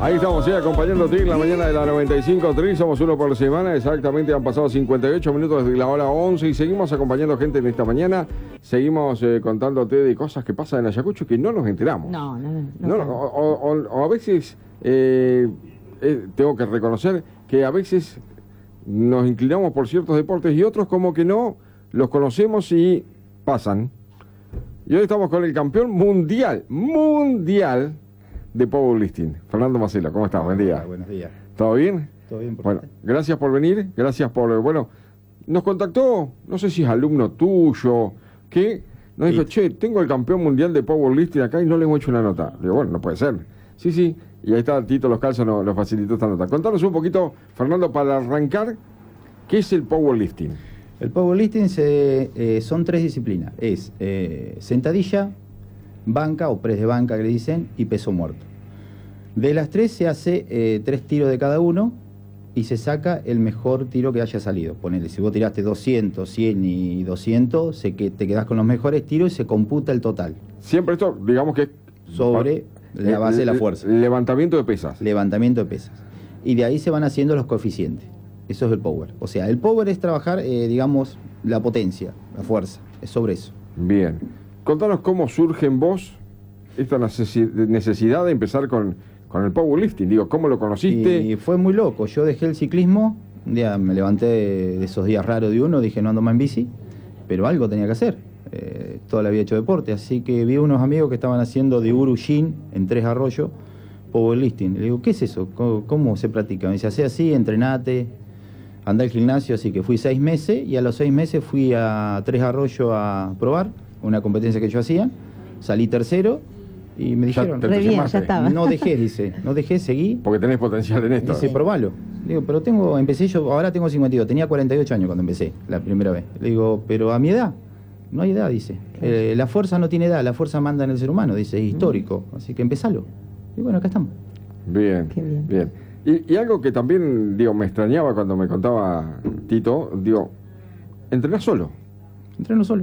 Ahí estamos, sí, acompañándote en la mañana de la 95.3, somos uno por semana, exactamente han pasado 58 minutos desde la hora 11 y seguimos acompañando gente en esta mañana, seguimos contándote de cosas que pasan en Ayacucho que no nos enteramos. O a veces, tengo que reconocer que a veces nos inclinamos por ciertos deportes y otros como que no los conocemos y pasan. Y hoy estamos con el campeón mundial de powerlifting, Fernando Macela. ¿Cómo estás? Buen día. Buenos días. ¿Todo bien? Todo bien. Bueno, gracias por venir, gracias por... Bueno, nos contactó, no sé si es alumno tuyo, que nos dijo, che, tengo el campeón mundial de powerlifting acá y no le hemos hecho una nota. Digo, bueno, no puede ser. Sí, y ahí está Tito Los Calzos, nos facilitó esta nota. Contanos un poquito, Fernando, para arrancar, ¿qué es el powerlifting? El powerlifting son tres disciplinas. Es sentadilla, banca o press de banca que le dicen, y peso muerto. De las tres se hace 3 tiros de cada uno y se saca el mejor tiro que haya salido. Ponele, si vos tiraste 200, 100 y 200, te quedás con los mejores tiros y se computa el total. Siempre esto, digamos que... Sobre la base de la fuerza. Levantamiento de pesas. Levantamiento de pesas. Y de ahí se van haciendo los coeficientes. Eso es el power. O sea, el power es trabajar, digamos, la potencia, la fuerza. Es sobre eso. Bien. Contanos cómo surge en vos esta necesidad de empezar con el powerlifting. Digo, ¿cómo lo conociste? Y fue muy loco. Yo dejé el ciclismo. Un día me levanté de esos días raros de uno. Dije, no ando más en bici. Pero algo tenía que hacer. Toda la vida he hecho deporte. Así que vi unos amigos que estaban haciendo de Urujin, en Tres Arroyos, powerlifting. Le digo, ¿qué es eso? ¿Cómo se practica? Me dice, hace así, entrenate. Andé al gimnasio, así que fui 6 meses y a los 6 meses fui a Tres Arroyos a probar una competencia que yo hacía. Salí tercero y me dijeron, re bien, ya estaba. No dejé, seguí. Porque tenés potencial en esto. Dice, probalo. Le digo, pero empecé yo, ahora tengo 52, tenía 48 años cuando empecé la primera vez. Le digo, pero a mi edad, no hay edad, dice. La fuerza no tiene edad, la fuerza manda en el ser humano, dice, es histórico, así que empezalo. Y bueno, acá estamos. Bien, bien. Y algo que también, digo, me extrañaba cuando me contaba Tito, digo, ¿entrenás solo? Entreno solo.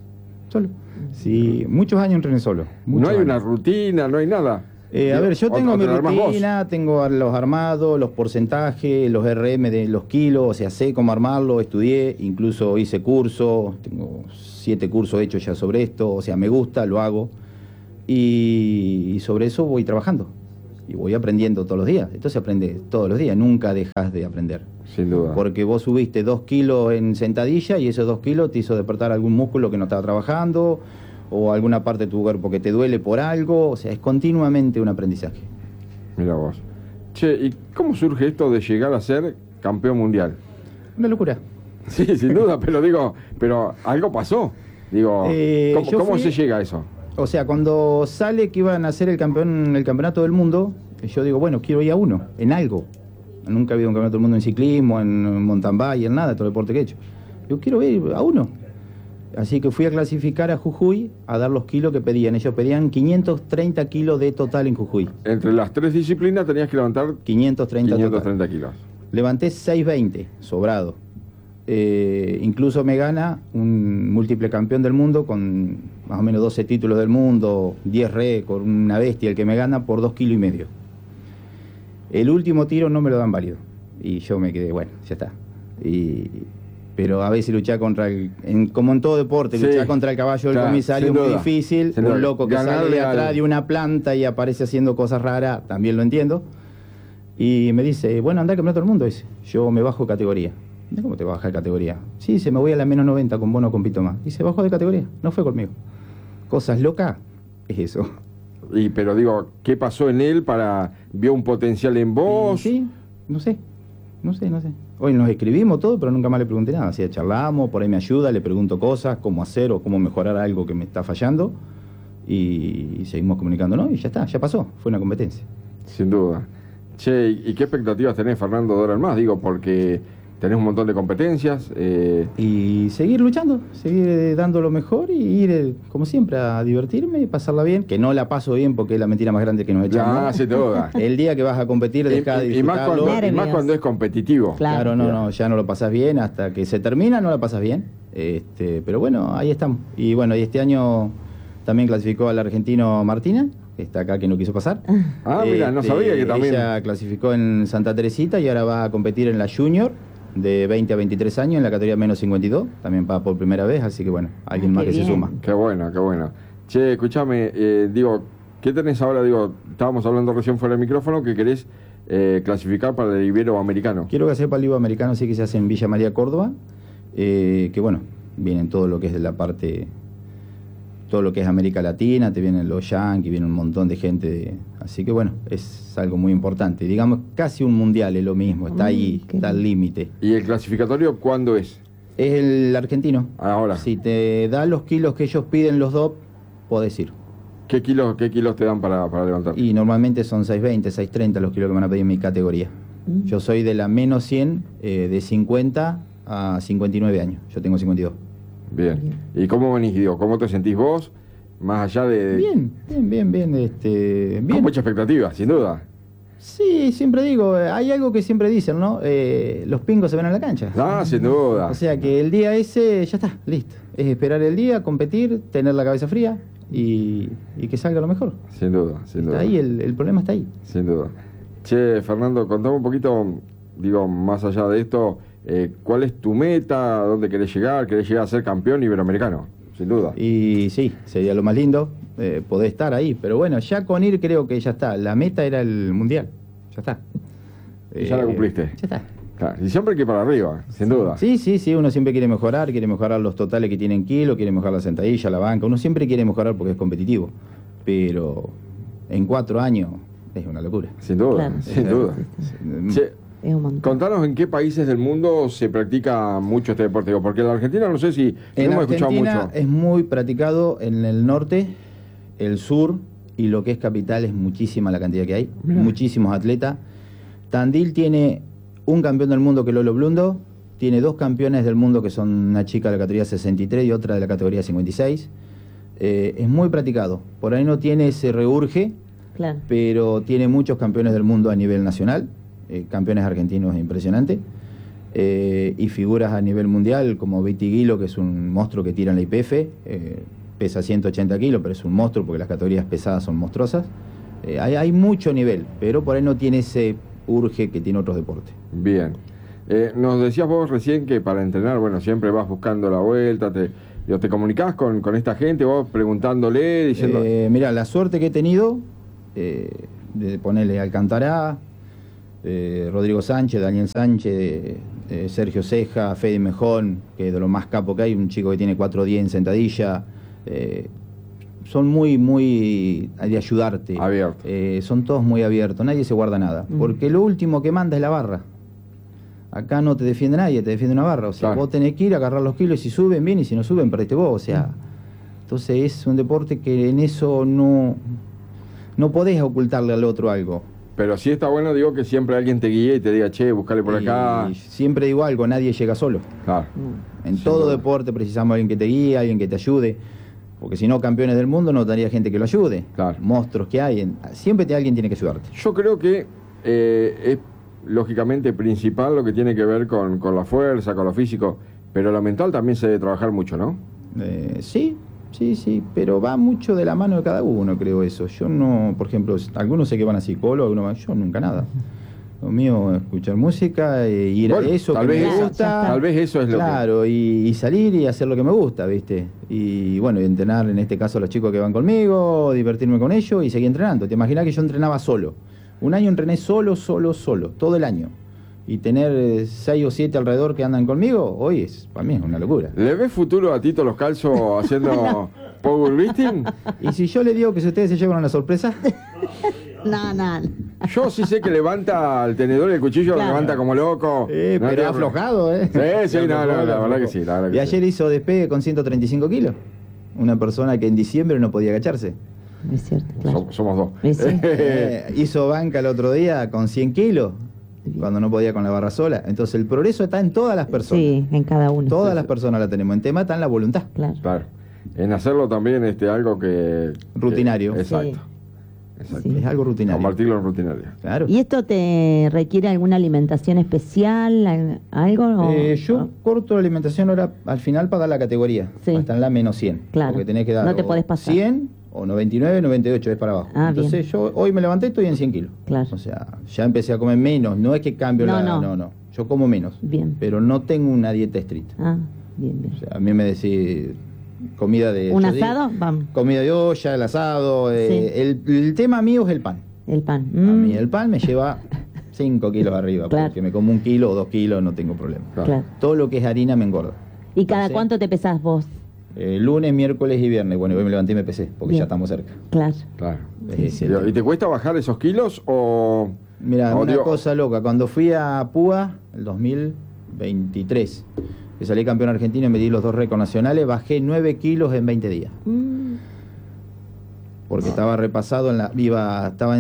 Sí, muchos años entrené solo. No hay una rutina, no hay nada. A ver, yo tengo mi rutina, tengo los armados, los porcentajes, los RM de los kilos, o sea, sé cómo armarlo, estudié, incluso hice cursos, tengo 7 cursos hechos ya sobre esto, o sea, me gusta, lo hago, y sobre eso voy trabajando. Y voy aprendiendo todos los días. Esto se aprende todos los días, nunca dejas de aprender. Sin duda. Porque vos subiste 2 kilos en sentadilla y esos 2 kilos te hizo despertar algún músculo que no estaba trabajando o alguna parte de tu cuerpo que te duele por algo. O sea, es continuamente un aprendizaje. Mira vos. Che, ¿y cómo surge esto de llegar a ser campeón mundial? Una locura. Sí, sin duda, pero algo pasó. Digo, ¿cómo se llega a eso? O sea, cuando sale que iban a hacer el campeonato del mundo, yo digo, bueno, quiero ir a uno, en algo. Nunca he habido un campeonato del mundo en ciclismo, en mountain bike, en nada, todo el deporte que he hecho. Yo quiero ir a uno. Así que fui a clasificar a Jujuy a dar los kilos que pedían. Ellos pedían 530 kilos de total en Jujuy. Entre las 3 disciplinas tenías que levantar 530 kilos. Levanté 620, sobrado. Incluso me gana un múltiple campeón del mundo con más o menos 12 títulos del mundo, 10 récords, una bestia el que me gana por 2,5 kilos. El último tiro no me lo dan válido y yo me quedé, bueno, ya está. Pero a veces luchar como en todo deporte, luchar contra el caballo del comisario es muy difícil. Un loco que sale de atrás de una planta y aparece haciendo cosas raras, también lo entiendo. Y me dice, bueno, anda al campeonato del mundo, dice. Yo me bajo de categoría. ¿Cómo te vas a bajar de categoría? Sí, me voy a la menos 90, con vos no compito más. Y se bajó de categoría, no fue conmigo. Cosas locas, es eso. Pero digo, ¿qué pasó en él vio un potencial en vos? Sí, no sé. Hoy nos escribimos todo, pero nunca más le pregunté nada. Así charlamos, por ahí me ayuda, le pregunto cosas, cómo hacer o cómo mejorar algo que me está fallando. Y seguimos comunicándonos y ya está, ya pasó. Fue una competencia. Sin duda. Che, ¿y qué expectativas tenés, Fernando, de ahora en más? Digo, porque tenés un montón de competencias. Y seguir luchando, seguir dando lo mejor y ir, como siempre, a divertirme y pasarla bien. Que no la paso bien porque es la mentira más grande que nos echan. Ya, sin duda. El día que vas a competir, dejá de disfrutarlo. Y más cuando es competitivo. Claro, ya no lo pasás bien. Hasta que se termina, no la pasás bien. Pero bueno, ahí estamos. Y bueno, y este año también clasificó al argentino Martina. que está acá, que no quiso pasar. Ah, mira, no sabía que también. Ella clasificó en Santa Teresita y ahora va a competir en la Junior de 20 a 23 años en la categoría menos 52. También va por primera vez, así que bueno, alguien más que bien. se suma. Qué bueno, qué bueno. Che, escúchame, digo, ¿qué tenés ahora? Digo, estábamos hablando recién fuera del micrófono que querés clasificar para el Iberoamericano. Quiero que sepa el Iberoamericano, sí, que se hace en Villa María, Córdoba, que bueno, vienen todo lo que es de la parte, todo lo que es América Latina, te vienen los yanquis, viene un montón de gente, así que bueno, es algo muy importante. Digamos, casi un mundial es lo mismo, está ahí, está al límite. ¿Y el clasificatorio cuándo es? Es el argentino. Ahora. Si te da los kilos que ellos piden los DOP, podés ir. ¿Qué kilos te dan para levantar? Y normalmente son 620, 630 los kilos que me van a pedir en mi categoría. Yo soy de la menos 100, de 50 a 59 años. Yo tengo 52. Bien. ¿Y cómo venís, digo? ¿Cómo te sentís vos? Más allá de... Bien. Con mucha expectativa, sin duda. Sí, siempre digo, hay algo que siempre dicen, ¿no? Los pingos se ven en la cancha. Ah, sin duda. O sea que el día ese ya está, listo. Es esperar el día, competir, tener la cabeza fría y que salga lo mejor. Sin duda, sin duda. Está ahí, el problema está ahí. Sin duda. Che, Fernando, contame un poquito, digo, más allá de esto, ¿cuál es tu meta? ¿Dónde querés llegar? ¿Querés llegar a ser campeón iberoamericano? Sin duda. Y sí, sería lo más lindo, poder estar ahí. Pero bueno, ya con ir creo que ya está. La meta era el mundial. Ya está. Y ya la cumpliste. Ya está. Claro. Y siempre hay que ir para arriba, sin duda. Sí, uno siempre quiere mejorar los totales que tienen kilo, quiere mejorar la sentadilla, la banca. Uno siempre quiere mejorar porque es competitivo. Pero en 4 años es una locura. Sin duda, Claro. sin duda. Che, Es un montón. contanos en qué países del mundo se practica mucho este deporte, digo, porque en la Argentina no sé si En hemos escuchado Argentina mucho. es muy practicado en el norte, el sur y lo que es capital es muchísima la cantidad que hay, muchísimos atletas. Tandil tiene un campeón del mundo que es Lolo Blundo, tiene 2 campeones del mundo que son una chica de la categoría 63 y otra de la categoría 56. Es muy practicado, por ahí no tiene ese reurge, Claro. pero tiene muchos campeones del mundo a nivel nacional, campeones argentinos impresionantes, y figuras a nivel mundial como Viti Guilo, que es un monstruo que tira en la IPF, pesa 180 kilos, pero es un monstruo porque las categorías pesadas son monstruosas. Hay mucho nivel, pero por ahí no tiene ese urge que tiene otros deportes. Bien. Nos decías vos recién que para entrenar, bueno, siempre vas buscando la vuelta, te comunicás con esta gente, vos preguntándole, diciendo... Mirá, la suerte que he tenido de ponerle Alcantará, Rodrigo Sánchez, Daniel Sánchez, Sergio Ceja, Fede Mejón, que es de lo más capo que hay, un chico que tiene 4 días en sentadilla. Son muy de ayudarte. Abierto. Son todos muy abiertos, nadie se guarda nada. Porque lo último que manda es la barra. Acá no te defiende nadie, te defiende una barra. O sea, Claro. vos tenés que ir a agarrar los kilos, y si suben bien y si no suben, perdiste vos. O sea, entonces es un deporte que en eso no podés ocultarle al otro algo. Pero sí está bueno, digo, que siempre alguien te guíe y te diga, che, buscale por acá. Y siempre digo algo, nadie llega solo. Claro. En Sin todo duda. deporte precisamos alguien que te guíe, alguien que te ayude. Porque si no, campeones del mundo no tendría gente que lo ayude. Claro. Monstruos que hay. Siempre alguien tiene que ayudarte. Yo creo que es lógicamente principal lo que tiene que ver con la fuerza, con lo físico, pero lo mental también se debe trabajar mucho, ¿no? Sí, pero va mucho de la mano de cada uno, creo eso. Yo no, por ejemplo, algunos sé que van a psicólogo, algunos van, yo nunca nada. Lo mío es escuchar música, ir Bueno, a eso tal que vez me eso- gusta. tal vez eso es lo que... Claro, y salir y hacer lo que me gusta, ¿viste? Y bueno, y entrenar en este caso a los chicos que van conmigo, divertirme con ellos y seguir entrenando. ¿Te imaginas que yo entrenaba solo? Un año entrené solo, todo el año. Y tener 6 o 7 alrededor que andan conmigo, hoy para mí es una locura. ¿Le ves futuro a Tito Los Calzos haciendo powerlifting? Y si yo le digo que si ustedes se llevan una sorpresa, No. Yo sí sé que levanta el tenedor y el cuchillo, lo Claro. levanta como loco. No pero tiene- ha aflojado, ¿eh? Sí, no, la verdad que sí, la verdad que Y ayer sí. hizo despegue con 135 kilos. Una persona que en diciembre no podía agacharse. Es cierto, claro. Somos dos. Sí, sí. Hizo banca el otro día con 100 kilos, cuando no podía con la barra sola. Entonces el progreso está en todas las personas. Sí, en cada uno. Todas las personas la tenemos. En tema está en la voluntad. Claro. Claro. En hacerlo también algo que... Rutinario. Exacto. Sí. Exacto. Sí. Es algo rutinario. Convertirlo en rutinario. Claro. ¿Y esto te requiere alguna alimentación especial? ¿Algo? Yo corto la alimentación ahora al final para dar la categoría. Sí. Hasta en la menos 100. Claro. Porque tenés que dar No te o podés pasar. 100 o 99, 98, es para abajo. Ah, Entonces bien. yo hoy me levanté, estoy en 100 kilos. Claro. O sea, ya empecé a comer menos, no es que cambio No, la... no. No, yo como menos. Bien. Pero no tengo una dieta estricta. Ah, bien, bien. O sea, a mí me decís comida de... ¿Un yo digo, asado? Vamos. comida de olla, el asado. Sí. El tema mío es el pan. El pan. A mí el pan me lleva 5 kilos arriba, Claro. porque me como 1 kilo o 2 kilos, no tengo problema. Claro. Todo lo que es harina me engorda. ¿Y cada Entonces, cuánto te pesás vos? lunes, miércoles y viernes. Bueno, hoy me levanté y me pesé, porque Bien. ya estamos cerca. Claro. Claro. Sí. ¿Y te cuesta bajar esos kilos o...? Mira, o una digo, cosa loca, cuando fui a Púa, el 2023, que salí campeón argentino y me di los 2 récords nacionales, bajé 9 kilos en 20 días. Porque estaba repasado, estaba en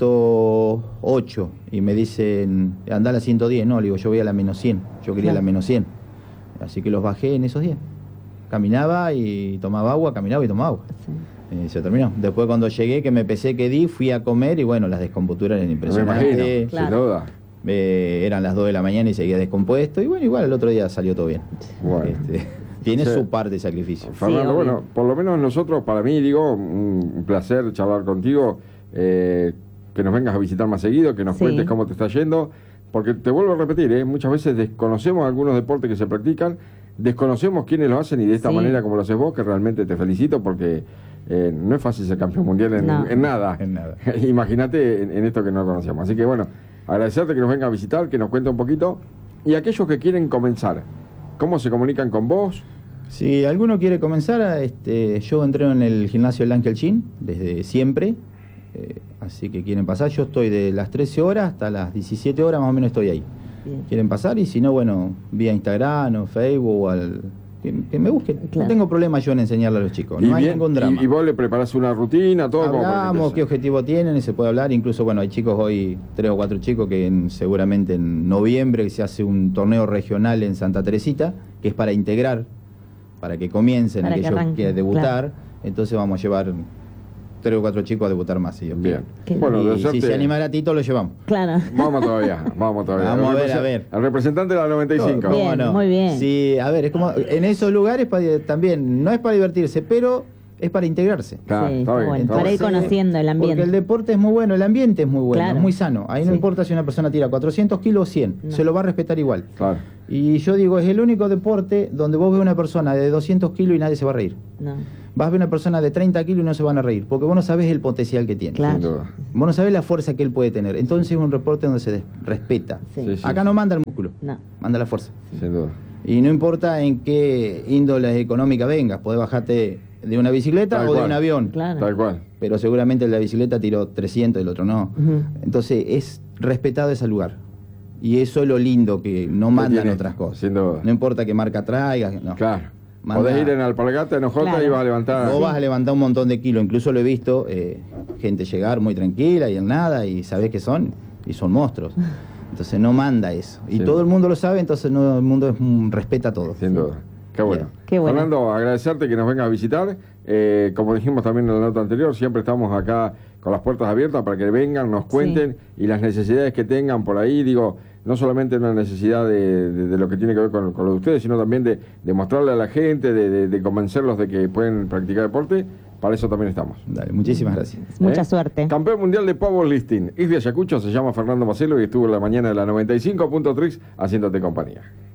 108 y me dicen, andá a la 110. No, le digo, yo voy a la menos 100, yo quería la menos 100. Así que los bajé en esos días. Caminaba y tomaba agua, caminaba y tomaba agua. Sí. Se terminó. Después cuando llegué, que me pesé, que di, fui a comer y bueno, las descomposturas eran me impresionantes. imagino, Claro. sin duda. Eran las 2 de la mañana y seguía descompuesto y bueno, igual el otro día salió todo bien. Bueno. Tiene Sí. su parte de sacrificio. Fernando, obvio. bueno, por lo menos nosotros, para mí, digo, un placer charlar contigo, que nos vengas a visitar más seguido, que nos Sí. cuentes cómo te está yendo, porque te vuelvo a repetir, muchas veces desconocemos algunos deportes que se practican, desconocemos quiénes lo hacen y de esta Sí. manera como lo haces vos, que realmente te felicito porque no es fácil ser campeón mundial en, No. en nada. En nada. Imagínate en esto que no conocemos. Así que bueno, agradecerte que nos venga a visitar, que nos cuente un poquito, y aquellos que quieren comenzar, ¿cómo se comunican con vos? Si alguno quiere comenzar, yo entreno en el gimnasio del Ángel Chin desde siempre, así que quieren pasar. Yo estoy de las 13 horas hasta las 17 horas, más o menos estoy ahí. Bien. Quieren pasar y si no, bueno, vía Instagram o Facebook o que me busquen. Claro. No tengo problema yo en enseñarle a los chicos, no hay ningún drama. Y vos le preparás una rutina, todo como para que Hablamos qué empiece. objetivo tienen y se puede hablar. Incluso, bueno, hay chicos hoy, 3 o 4 chicos que seguramente en noviembre se hace un torneo regional en Santa Teresita, que es para integrar, para que comiencen, Para que aquellos que arranquen, quieran debutar. claro. Entonces vamos a llevar 3 o 4 chicos a debutar más. Si Dios quiere. Bien. Qué Bueno, Y desearte- si se anima Tito, lo llevamos. Claro. Vamos todavía, vamos todavía. Vamos a ver, Represent- a ver. Al representante de la 95. ¿Cómo Bien, no? muy bien. Sí, a ver, es como en esos lugares también no es para divertirse, pero es para integrarse. Claro, Sí, está está bien, bueno. está Para ir bien. conociendo el ambiente. Porque el deporte es muy bueno, el ambiente es muy bueno, Claro. es muy sano. Ahí no Sí. importa si una persona tira 400 kilos o 100, No. se lo va a respetar igual. Claro. Y yo digo, es el único deporte donde vos ves una persona de 200 kilos y nadie se va a reír. No. Vas a ver una persona de 30 kilos y no se van a reír, porque vos no sabés el potencial que tiene. Claro. Sin duda. Vos no sabés la fuerza que él puede tener. Entonces es un deporte donde se respeta. Sí. Sí, sí. Acá no manda el músculo, No. manda la fuerza. Sin duda. Y no importa en qué índole económica vengas, podés bajarte de una bicicleta Tal o de cual. un avión. Claro. Tal cual. Pero seguramente el de la bicicleta tiró 300 y el otro no. Ujú. Entonces es respetado ese lugar. Y eso es lo lindo, que no mandan tiene, otras cosas. sin duda. No importa qué marca traigas, no. Claro. Manda- Podés ir en Alpargata, en Ojota Claro. y vas a levantar. Vos vas a levantar un montón de kilos, incluso lo he visto, gente llegar muy tranquila y en nada, y sabés que son, y son monstruos. Entonces no manda eso. Y Sí. todo el mundo lo sabe, entonces no, el mundo respeta todo. Sin duda. Qué bueno. Bien. Qué bueno. Fernando, agradecerte que nos vengas a visitar. Como dijimos también en la nota anterior, siempre estamos acá con las puertas abiertas para que vengan, nos cuenten y las necesidades que tengan por ahí. Digo, no solamente una necesidad de lo que tiene que ver con lo de ustedes, sino también de mostrarle a la gente, de convencerlos de que pueden practicar deporte. Para eso también estamos. Dale, muchísimas gracias. Mucha suerte. Campeón mundial de powerlifting. Es de Ayacucho, se llama Fernando Macelo y estuvo en la mañana de la 95.3 haciéndote compañía.